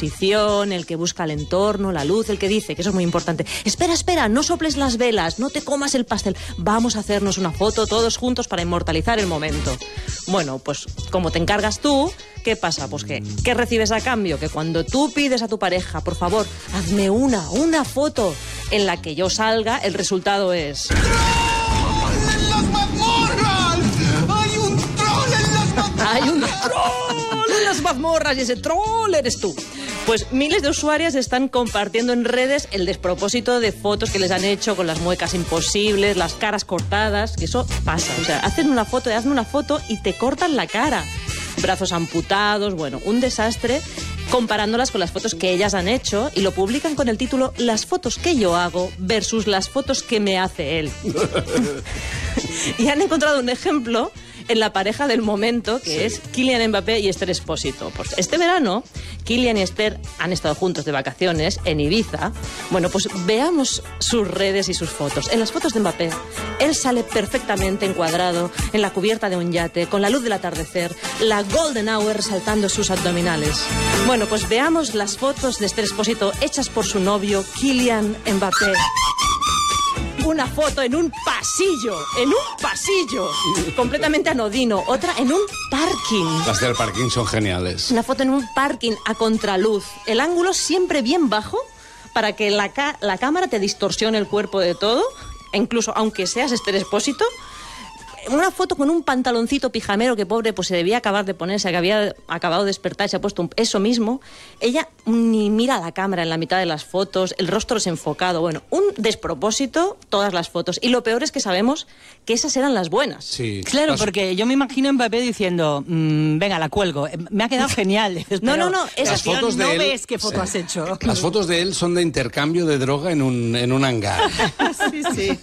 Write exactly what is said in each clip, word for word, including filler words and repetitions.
composición, el que busca el entorno, la luz, el que dice, que eso es muy importante, espera, espera, no soples las velas, no te comas el pastel, vamos a hacernos una foto todos juntos para inmortalizar el momento. Bueno, pues como te encargas tú, ¿qué pasa? Pues que, ¿qué recibes a cambio? Que cuando tú pides a tu pareja, por favor, hazme una, una foto en la que yo salga, el resultado es... ¡En las mazmorras! ¡Hay un troll en las mazmorras! ¡Hay un troll en las mazmorras! Y ese troll eres tú. Pues miles de usuarias están compartiendo en redes el despropósito de fotos que les han hecho con las muecas imposibles, las caras cortadas, que eso pasa. O sea, hacen una foto, hazme una foto y te cortan la cara. Brazos amputados, bueno, un desastre, comparándolas con las fotos que ellas han hecho y lo publican con el título Las fotos que yo hago versus las fotos que me hace él. Y han encontrado un ejemplo en la pareja del momento, que sí. es Kylian Mbappé y Esther Expósito. Pues este verano, Kylian y Esther han estado juntos de vacaciones en Ibiza. Bueno, pues veamos sus redes y sus fotos. En las fotos de Mbappé, él sale perfectamente encuadrado en la cubierta de un yate, con la luz del atardecer, la golden hour resaltando sus abdominales. Bueno, pues veamos las fotos de Esther Expósito hechas por su novio, Kylian Mbappé. Una foto en un pasillo, en un pasillo, completamente anodino. Otra en un parking. Las del parking son geniales. Una foto en un parking a contraluz. El ángulo siempre bien bajo para que la, ca- la cámara te distorsione el cuerpo de todo, e incluso aunque seas Esther Expósito. Una foto con un pantaloncito pijamero que pobre pues se debía acabar de ponerse, que había acabado de despertar y se ha puesto un, eso mismo. Ella ni mira a la cámara en la mitad de las fotos, el rostro desenfocado. Bueno, un despropósito todas las fotos. Y lo peor es que sabemos que esas eran las buenas. Sí. Claro, porque yo me imagino a Mbappé diciendo, mmm, venga, la cuelgo. Me ha quedado genial. Dices, no, no, no. Esas las fotos de no él, ves qué foto sí. has hecho. Las fotos de él son de intercambio de droga en un, en un hangar. Sí, sí.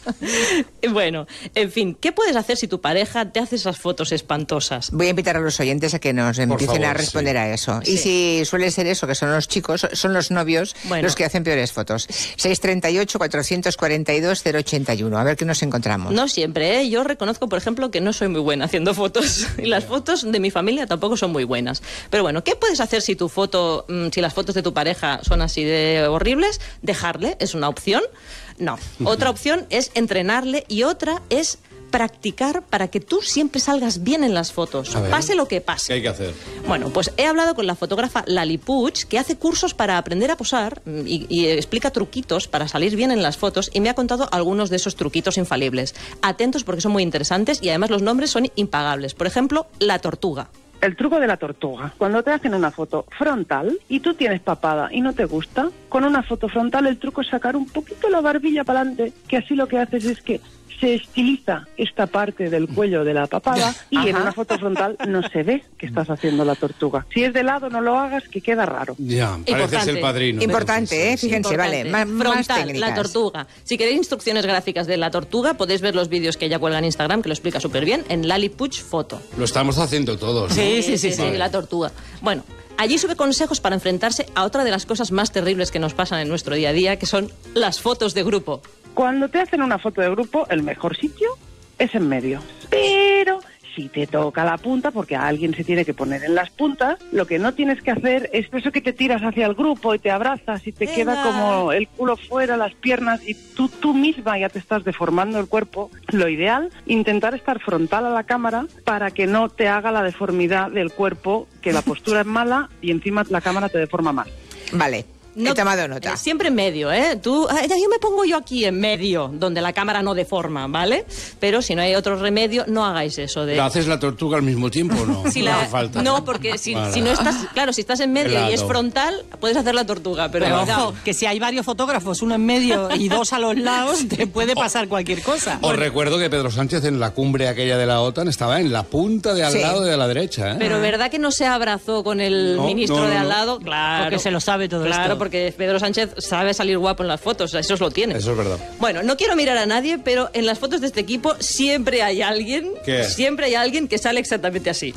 Bueno, en fin, ¿qué puedes hacer si tu pareja te hace esas fotos espantosas? Voy a invitar a los oyentes a que nos empiecen favor, a responder sí. a eso. Sí. Y si suele ser eso, que son los chicos, son los novios Bueno. los que hacen peores fotos. seis treinta y ocho, cuatrocientos cuarenta y dos, cero ochenta y uno. A ver qué nos encontramos. No siempre, ¿eh? Yo reconozco, por ejemplo, que no soy muy buena haciendo fotos. Y las fotos de mi familia tampoco son muy buenas. Pero bueno, ¿qué puedes hacer si tu foto, si las fotos de tu pareja son así de horribles? Dejarle, es una opción. No. Otra opción es entrenarle y otra es practicar para que tú siempre salgas bien en las fotos, pase lo que pase. ¿Qué hay que hacer? Bueno, pues he hablado con la fotógrafa Lali Puig, que hace cursos para aprender a posar y, y explica truquitos para salir bien en las fotos, y me ha contado algunos de esos truquitos infalibles. Atentos porque son muy interesantes y además los nombres son impagables. Por ejemplo, la tortuga. El truco de la tortuga. Cuando te hacen una foto frontal y tú tienes papada y no te gusta, con una foto frontal el truco es sacar un poquito la barbilla para adelante, que así lo que haces es que se estiliza esta parte del cuello de la papada y Ajá. en una foto frontal no se ve que estás haciendo la tortuga. Si es de lado, no lo hagas, que queda raro. Ya, pareces el padrino. Importante, ¿eh? Fíjense, Importante. vale, más, Frontal, más técnicas. la tortuga. Si queréis instrucciones gráficas de la tortuga, podéis ver los vídeos que ella cuelga en Instagram, que lo explica súper bien, en Lali Puig Foto. Lo estamos haciendo todos, ¿no? Sí, sí, sí, sí, sí, la tortuga. Bueno, allí sube consejos para enfrentarse a otra de las cosas más terribles que nos pasan en nuestro día a día, que son las fotos de grupo. Cuando te hacen una foto de grupo, el mejor sitio es en medio. Pero si te toca la punta, porque a alguien se tiene que poner en las puntas, lo que no tienes que hacer es eso que te tiras hacia el grupo y te abrazas y te Venga. queda como el culo fuera, las piernas, y tú, tú misma ya te estás deformando el cuerpo. Lo ideal, intentar estar frontal a la cámara para que no te haga la deformidad del cuerpo, que la postura es mala y encima la cámara te deforma más. Vale. No, he tomado nota. Eh, siempre en medio, ¿eh? Tú, ah, yo me pongo yo aquí en medio, donde la cámara no deforma, ¿vale? Pero si no hay otro remedio, no hagáis eso de... ¿Lo haces la tortuga al mismo tiempo o no? Si no la... hace falta. No, porque si, Vale. si no estás... Claro, si estás en medio Helado. y es frontal, puedes hacer la tortuga, pero... Pero cuidado. ojo, que si hay varios fotógrafos, uno en medio y dos a los lados, te puede pasar cualquier cosa. Os recuerdo que Pedro Sánchez en la cumbre aquella de la OTAN estaba en la punta de al Sí. lado de la derecha, ¿eh? Pero ¿verdad que no se abrazó con el No, ministro no, no, de al no. lado? Claro. Porque se lo sabe todo Claro, esto. porque Pedro Sánchez sabe salir guapo en las fotos, eso lo tiene. Eso es verdad. Bueno, no quiero mirar a nadie, pero en las fotos de este equipo siempre hay alguien, ¿Qué? siempre hay alguien que sale exactamente así.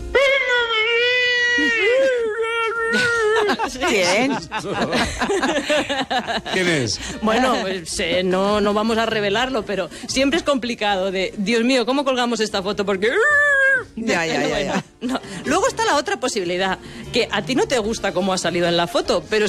¿Quién? ¿Quién es? Bueno, pues, eh, no, no vamos a revelarlo, pero siempre es complicado de, Dios mío, ¿cómo colgamos esta foto? Porque... Ya, ya, ya, ya. No. Luego está la otra posibilidad, que a ti no te gusta cómo ha salido en la foto, pero